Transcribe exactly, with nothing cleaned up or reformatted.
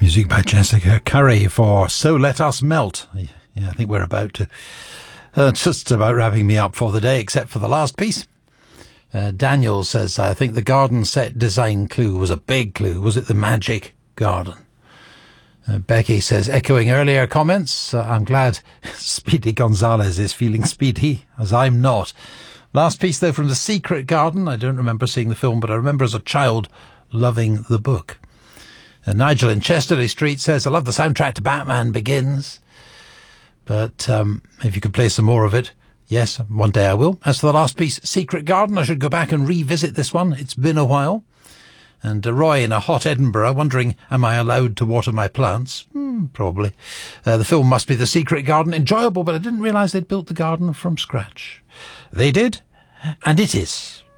Music by Jessica Curry for So Let Us Melt. Yeah, I think we're about to, uh, just about wrapping me up for the day, except for the last piece. Uh, Daniel says, I think the garden set design clue was a big clue. Was it the magic garden? Uh, Becky says, echoing earlier comments, uh, I'm glad Speedy Gonzalez is feeling speedy, as I'm not. Last piece, though, from The Secret Garden. I don't remember seeing the film, but I remember as a child loving the book. Uh, Nigel in Chesterley Street says, I love the soundtrack to Batman Begins. But um, if you could play some more of it, yes, one day I will. As for the last piece, Secret Garden, I should go back and revisit this one. It's been a while. And uh, Roy in a hot Edinburgh wondering, am I allowed to water my plants? Hmm, probably. Uh, the film must be The Secret Garden. Enjoyable, but I didn't realise they'd built the garden from scratch. They did, and it is.